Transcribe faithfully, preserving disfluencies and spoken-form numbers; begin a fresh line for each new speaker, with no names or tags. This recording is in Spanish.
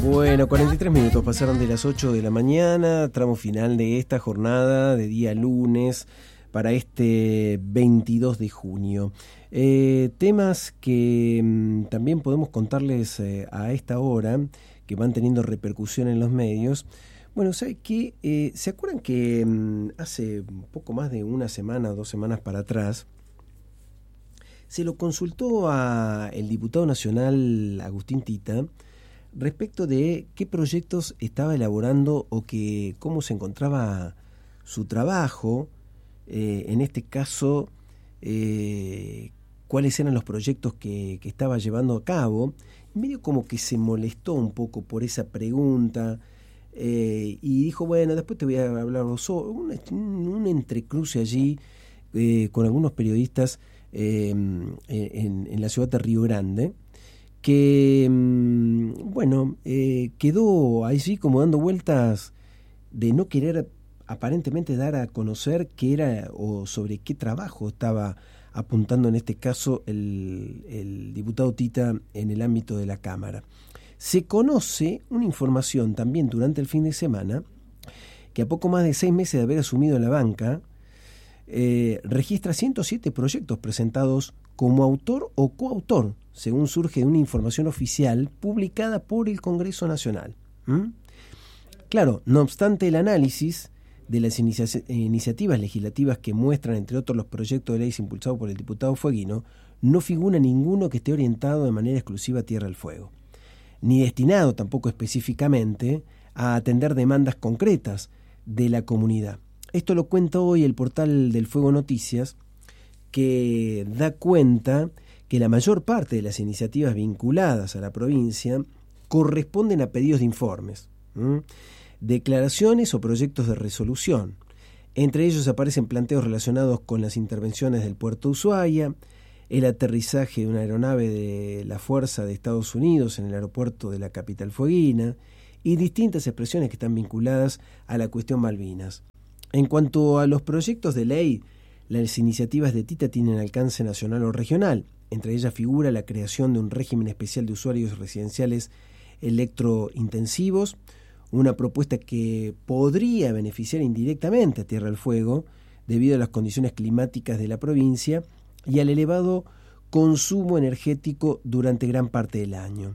Bueno, cuarenta y tres minutos pasaron de las ocho de la mañana, tramo final de esta jornada de día lunes para este veintidós de junio. Eh, temas que mmm, también podemos contarles eh, a esta hora, que van teniendo repercusión en los medios. Bueno, ¿sabe qué? Eh, ¿Se acuerdan que mmm, hace poco más de una semana o dos semanas para atrás se lo consultó a el diputado nacional Agustín Tita respecto de qué proyectos estaba elaborando o que cómo se encontraba su trabajo, eh, en este caso, eh, cuáles eran los proyectos que, que estaba llevando a cabo? Medio como que se molestó un poco por esa pregunta, eh, y dijo, bueno, después te voy a hablar sobre un, un entrecruce allí eh, con algunos periodistas eh, en, en la ciudad de Río Grande, que, bueno, eh, quedó allí como dando vueltas de no querer aparentemente dar a conocer qué era o sobre qué trabajo estaba apuntando en este caso el, el diputado Tita en el ámbito de la Cámara. Se conoce una información también durante el fin de semana que a poco más de seis meses de haber asumido la banca, eh, registra ciento siete proyectos presentados como autor o coautor, según surge de una información oficial publicada por el Congreso Nacional. ¿Mm? Claro, no obstante el análisis de las inicia- iniciativas legislativas que muestran, entre otros, los proyectos de leyes impulsados por el diputado Fueguino, no figura ninguno que esté orientado de manera exclusiva a Tierra del Fuego, ni destinado tampoco específicamente a atender demandas concretas de la comunidad. Esto lo cuenta hoy el portal del Fuego Noticias, que da cuenta que la mayor parte de las iniciativas vinculadas a la provincia corresponden a pedidos de informes, ¿m? declaraciones o proyectos de resolución. Entre ellos aparecen planteos relacionados con las intervenciones del puerto de Ushuaia, el aterrizaje de una aeronave de la Fuerza de Estados Unidos en el aeropuerto de la capital fueguina y distintas expresiones que están vinculadas a la cuestión Malvinas. En cuanto a los proyectos de ley, las iniciativas de Tita tienen alcance nacional o regional. Entre ellas figura la creación de un régimen especial de usuarios residenciales electrointensivos, una propuesta que podría beneficiar indirectamente a Tierra del Fuego debido a las condiciones climáticas de la provincia y al elevado consumo energético durante gran parte del año.